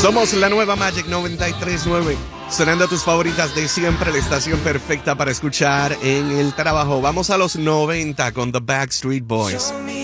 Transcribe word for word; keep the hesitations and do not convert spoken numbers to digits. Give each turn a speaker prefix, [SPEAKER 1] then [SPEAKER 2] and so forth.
[SPEAKER 1] Somos la nueva Magic noventa y tres punto nueve. Sonando tus favoritas de siempre, la estación perfecta para escuchar en el trabajo. Vamos a los noventa con The Backstreet Boys.